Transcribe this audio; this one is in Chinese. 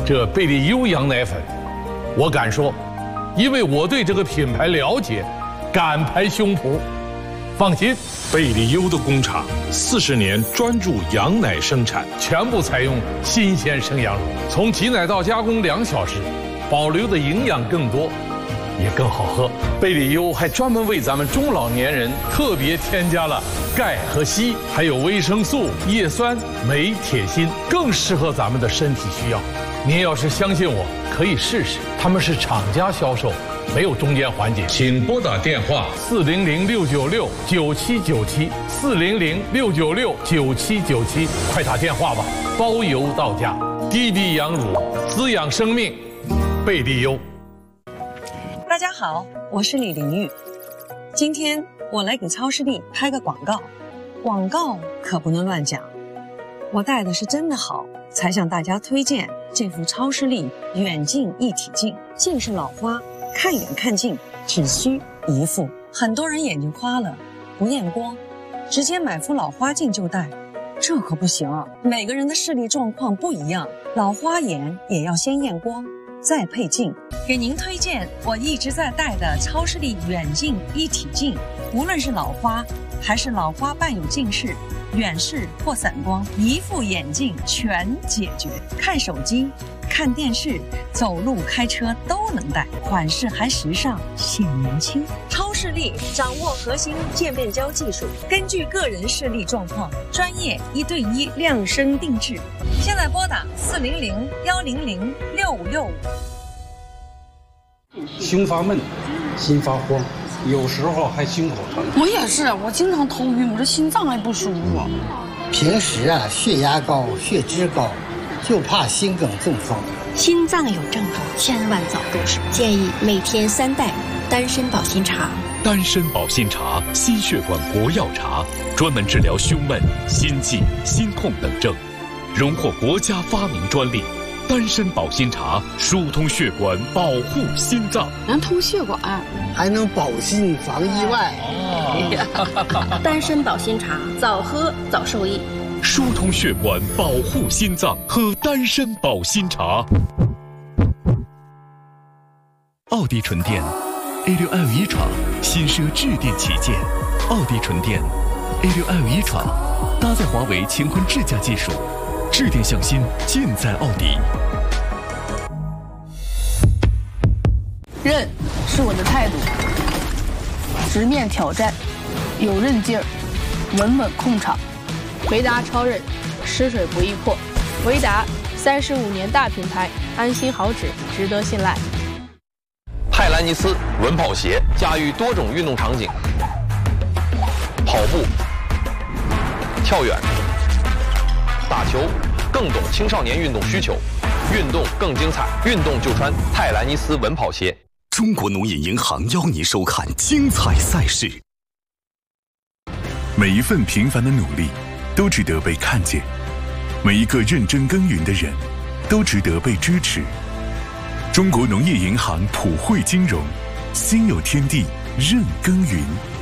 这贝利优羊奶粉，我敢说，因为我对这个品牌了解，敢拍胸脯。放心， 贝利优的工厂40年专注羊奶生产， 全部采用新鲜生羊乳，从挤奶到加工2小时，保留的营养更多，也更好喝。贝利优还专门为咱们中老年人特别添加了钙和硒，还有维生素、叶酸、镁、铁、锌，更适合咱们的身体需要。您要是相信我，可以试试，他们是厂家销售，没有中间环节。 请拨打电话 400-696-9797，400-696-9797，快打电话吧，包邮到家。低低羊乳，滋养生命，贝利优。 大家好，我是李玲玉。今天我来给超视力拍个广告，广告可不能乱讲。我戴的是真的好，才向大家推荐这副超视力远近一体镜。近视老花，看远看近只需一副。很多人眼睛花了，不验光，直接买副老花镜就戴，这可不行啊！每个人的视力状况不一样，老花眼也要先验光，再配镜。给您推荐我一直在戴的超视力远近一体镜，无论是老花还是老花伴有近视、远视或散光，一副眼镜全解决。看手机、看电视、走路、开车都能戴，款式还时尚，显年轻。超视力掌握核心渐变焦技术，根据个人视力状况，专业1对1量身定制。现在拨打400-100-6565。 胸发闷，心发慌，有时候还心口疼。 我也是，我经常头晕，我这心脏还不舒服。 平时血压高、血脂高，就怕心梗中风。 心脏有症状，千万早入手。建议每天3袋丹参保心茶。 丹参保心茶，心血管国药茶，专门治疗胸闷、心悸、心痛等症，荣获国家发明专利。丹参保心茶疏通血管，保护心脏， 能通血管， 还能保心防意外。 丹参保心茶，早喝早受益。 疏通血管，保护心脏，喝丹参保心茶。奥迪纯电 A6L e-tron 新奢智电旗舰，奥迪纯电 A6L e-tron 搭载华为乾坤智驾技术，智电向心尽在奥迪。 韧是我的态度，直面挑战，有韧劲儿，稳稳控场。维达超韧，吃水不易破。维达35年大品牌，安心好纸，值得信赖。 泰兰尼斯稳跑鞋驾驭多种运动场景，跑步、跳远、打球，更懂青少年运动需求，运动更精彩，运动就穿泰兰尼斯稳跑鞋。 中国农业银行邀您收看精彩赛事。每一份平凡的努力都值得被看见，每一个认真耕耘的人都值得被支持。中国农业银行普惠金融，心有天地任耕耘。